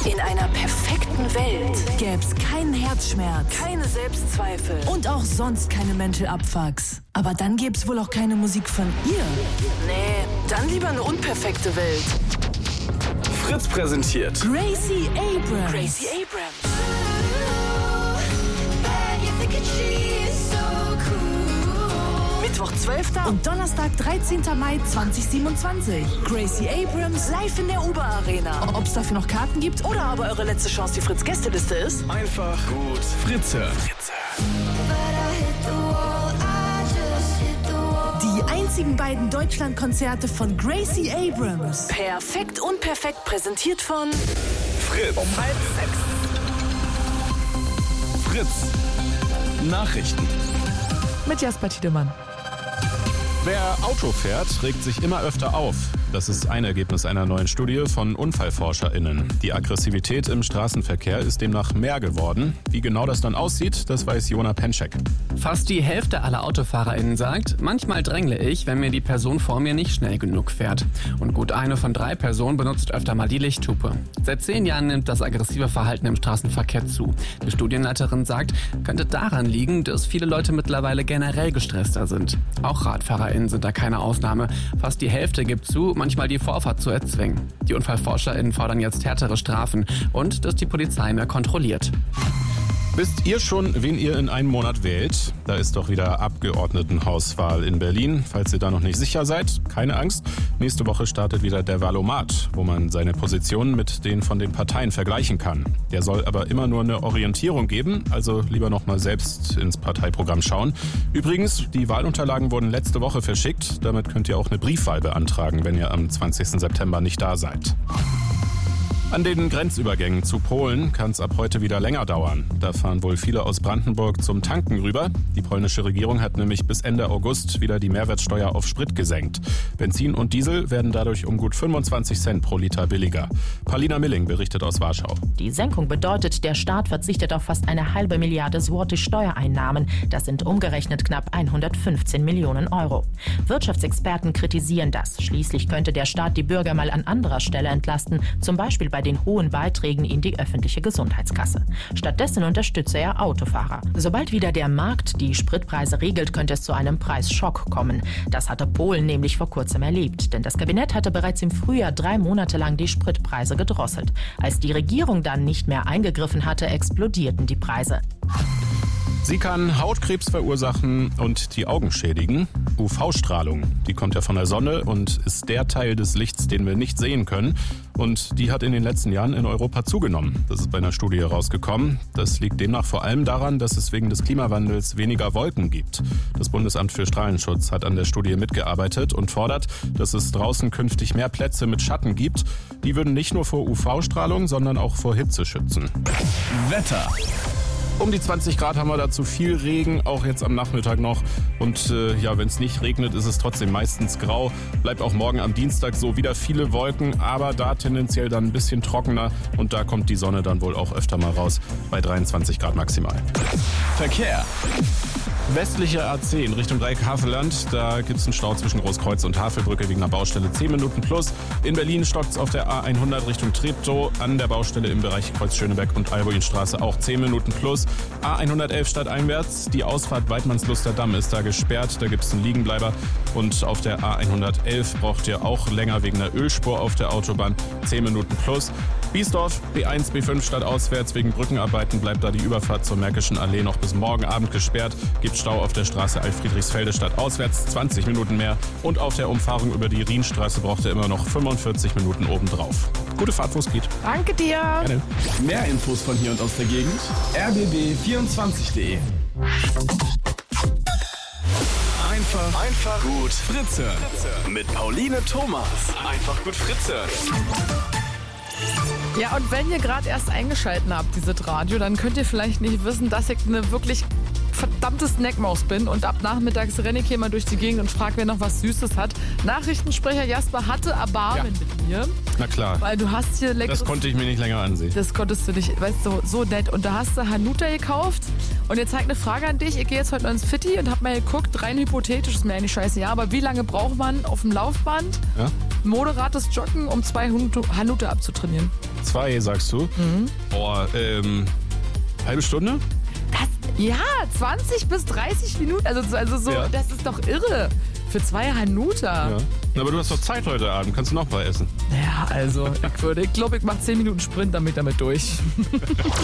In einer perfekten Welt gäb's keinen Herzschmerz, keine Selbstzweifel und auch sonst keine Mental Abfucks. Aber dann gäb's wohl auch keine Musik von ihr. Nee, dann lieber eine unperfekte Welt. Fritz präsentiert Gracie Abrams. Gracie Abrams. Mittwoch 12. Und Donnerstag 13. Mai 2027. Gracie Abrams live in der Uber Arena. Ob's dafür noch Karten gibt Oder aber eure letzte Chance, die Fritz-Gästeliste ist? einfach gut Fritze. die einzigen beiden Deutschlandkonzerte von Gracie Abrams. Perfekt unperfekt präsentiert von Fritz. Um 5:30. Fritz. Nachrichten. Mit Jasper Tiedemann. Wer Auto fährt, regt sich immer öfter auf. Das ist ein Ergebnis einer neuen Studie von UnfallforscherInnen. Die Aggressivität im Straßenverkehr ist demnach mehr geworden. Wie genau das dann aussieht, das weiß Jona Penczek. Fast die Hälfte aller AutofahrerInnen sagt, manchmal drängle ich, wenn mir die Person vor mir nicht schnell genug fährt. Und gut eine von 3 Personen benutzt öfter mal die Lichthupe. Seit 10 Jahren nimmt das aggressive Verhalten im Straßenverkehr zu. Die Studienleiterin sagt, könnte daran liegen, dass viele Leute mittlerweile generell gestresster sind. Auch RadfahrerInnen sind da keine Ausnahme. Fast die Hälfte gibt zu, manchmal die Vorfahrt zu erzwingen. Die UnfallforscherInnen fordern jetzt härtere Strafen und dass die Polizei mehr kontrolliert. Wisst ihr schon, wen ihr in einem Monat wählt? Da ist doch wieder Abgeordnetenhauswahl in Berlin. Falls ihr da noch nicht sicher seid, keine Angst. Nächste Woche startet wieder der Wahlomat, wo man seine Positionen mit den von den Parteien vergleichen kann. Der soll aber immer nur eine Orientierung geben, also lieber noch mal selbst ins Parteiprogramm schauen. Übrigens, die Wahlunterlagen wurden letzte Woche verschickt. Damit könnt ihr auch eine Briefwahl beantragen, wenn ihr am 20. September nicht da seid. An den Grenzübergängen zu Polen kann es ab heute wieder länger dauern. Da fahren wohl viele aus Brandenburg zum Tanken rüber. Die polnische Regierung hat nämlich bis Ende August wieder die Mehrwertsteuer auf Sprit gesenkt. Benzin und Diesel werden dadurch um gut 25 Cent pro Liter billiger. Paulina Milling berichtet aus Warschau. Die Senkung bedeutet, der Staat verzichtet auf fast 1/2 Milliarde Zloty Steuereinnahmen. Das sind umgerechnet knapp 115 Millionen Euro. Wirtschaftsexperten kritisieren das. Schließlich könnte der Staat die Bürger mal an anderer Stelle entlasten, zum Beispiel bei den hohen Beiträgen in die öffentliche Gesundheitskasse. Stattdessen unterstütze er Autofahrer. Sobald wieder der Markt die Spritpreise regelt, könnte es zu einem Preisschock kommen. Das hatte Polen nämlich vor kurzem erlebt, denn das Kabinett hatte bereits im Frühjahr 3 Monate lang die Spritpreise gedrosselt. Als die Regierung dann nicht mehr eingegriffen hatte, explodierten die Preise. Sie kann Hautkrebs verursachen und die Augen schädigen. UV-Strahlung, die kommt ja von der Sonne und ist der Teil des Lichts, den wir nicht sehen können. Und die hat in den letzten Jahren in Europa zugenommen. Das ist bei einer Studie herausgekommen. Das liegt demnach vor allem daran, dass es wegen des Klimawandels weniger Wolken gibt. Das Bundesamt für Strahlenschutz hat an der Studie mitgearbeitet und fordert, dass es draußen künftig mehr Plätze mit Schatten gibt. Die würden nicht nur vor UV-Strahlung, sondern auch vor Hitze schützen. Wetter. Um die 20 Grad haben wir dazu viel Regen, auch jetzt am Nachmittag noch. Und wenn es nicht regnet, ist es trotzdem meistens grau. Bleibt auch morgen am Dienstag so, wieder viele Wolken, aber da tendenziell dann ein bisschen trockener. Und da kommt die Sonne dann wohl auch öfter mal raus, bei 23 Grad maximal. Verkehr. Westliche A10 in Richtung Dreieck-Havelland. Da gibt es einen Stau zwischen Großkreuz und Havelbrücke wegen einer Baustelle. 10 Minuten plus. In Berlin stockt es auf der A100 Richtung Treptow an der Baustelle im Bereich Kreuz Schöneberg und Alboinstraße auch 10 Minuten plus. A111 stadteinwärts. Die Ausfahrt Weidmannsluster Damm ist da gesperrt. Da gibt es einen Liegenbleiber. Und auf der A111 braucht ihr auch länger wegen einer Ölspur auf der Autobahn. 10 Minuten plus. Biesdorf, B1, B5 stadtauswärts. Wegen Brückenarbeiten bleibt da die Überfahrt zur Märkischen Allee noch bis morgen Abend gesperrt. Gibt Stau auf der Straße Alt-Friedrichsfelde stadtauswärts, 20 Minuten mehr. Und auf der Umfahrung über die Rienstraße braucht ihr immer noch 45 Minuten obendrauf. Gute Fahrt, wo es geht. Danke dir. Gerne. Mehr Infos von hier und aus der Gegend. rbb24.de. Einfach gut Fritze. Mit Pauline Thomas. Einfach gut Fritze. Ja, und wenn ihr gerade erst eingeschaltet habt, dieses Radio, dann könnt ihr vielleicht nicht wissen, dass ich eine wirklich verdammte Snackmaus bin und ab nachmittags renne ich hier mal durch die Gegend und frage, wer noch was Süßes hat. Nachrichtensprecher Jasper hatte Erbarmen mit mir. Na klar. Weil du hast hier leckeres... Das konnte ich mir nicht länger ansehen. Das konntest du nicht, weißt du, so nett. Und da hast du Hanuta gekauft. Und jetzt zeigt eine Frage an dich. Ich gehe jetzt heute noch ins Fitti und hab mal geguckt, rein hypothetisch, ist mir eigentlich scheiße, ja, aber wie lange braucht man auf dem Laufband moderates Joggen, um 2 Hanuta abzutrainieren? 2, sagst du? Boah, halbe Stunde? Ja, 20 bis 30 Minuten. Also so, Ja. das ist doch irre. Für 2 Hanuta. Ja. Aber du hast doch Zeit heute Abend. Kannst du noch mal essen? Ja, also, ich glaube, ich mache 10 Minuten Sprint damit durch.